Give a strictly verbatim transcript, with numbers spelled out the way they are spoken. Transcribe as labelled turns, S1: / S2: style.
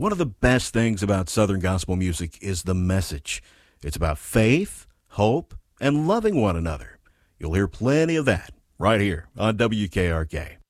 S1: One of the best things about Southern gospel music is the message. It's about faith, hope, and loving one another. You'll hear plenty of that right here on W K R K.